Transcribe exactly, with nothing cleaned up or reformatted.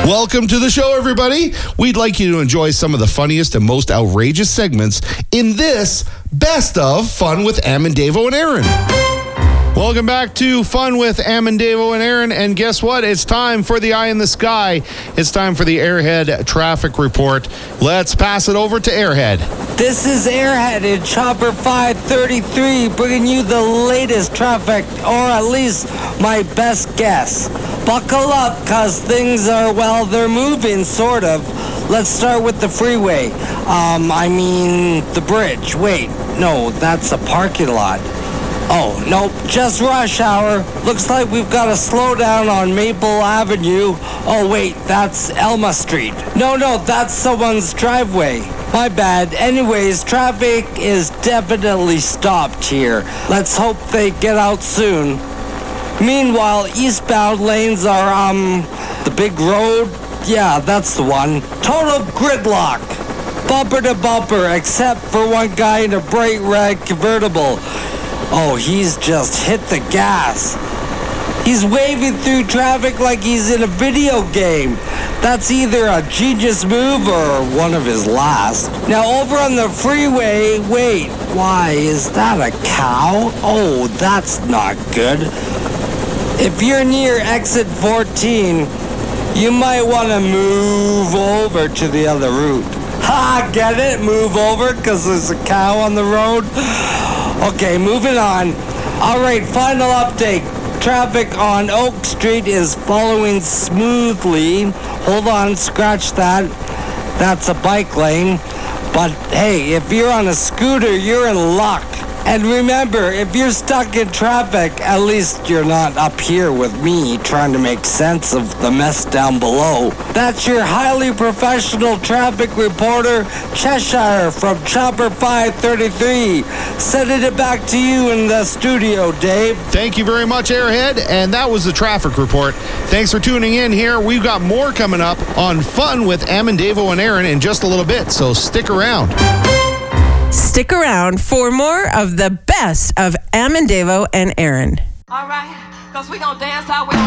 Welcome to the show, everybody. We'd like you to enjoy some of the funniest and most outrageous segments in this Best of Fun with Amandavo and Aaron. Welcome back to Fun with Amandavo and Aaron. And guess what? It's time for the Eye in the Sky. It's time for the Airhead Traffic Report. Let's pass it over to Airhead. This is Airhead in Chopper five thirty-three, bringing you the latest traffic, or at least my best guess. Buckle up, because things are, well, they're moving, sort of. Let's start with the freeway. Um, I mean, the bridge. Wait, no, that's a parking lot. Oh, nope, just rush hour. Looks like we've got to slow down on Maple Avenue. Oh, wait, that's Elma Street. No, no, that's someone's driveway. My bad. Anyways, traffic is definitely stopped here. Let's hope they get out soon. Meanwhile, eastbound lanes are, um, the big road. Yeah, that's the one. Total gridlock. Bumper to bumper, except for one guy in a bright red convertible. Oh, he's just hit the gas. He's waving through traffic like he's in a video game. That's either a genius move or one of his last. Now, over on the freeway, wait, why, is that a cow? Oh, that's not good. If you're near exit fourteen, you might want to move over to the other route. Ha, get it? Move over because there's a cow on the road? Okay, moving on. All right, final update. Traffic on Oak Street is following smoothly. Hold on, scratch that. That's a bike lane. But hey, if you're on a scooter, you're in luck. And remember, if you're stuck in traffic, at least you're not up here with me trying to make sense of the mess down below. That's your highly professional traffic reporter, Cheshire from Chopper five thirty-three. Sending it back to you in the studio, Dave. Thank you very much, Airhead. And that was the traffic report. Thanks for tuning in here. We've got more coming up on Fun with Amandavo and Aaron in just a little bit, so stick around. Stick around for more of the best of Amandavo and Aaron. All right, because we're going to dance our way.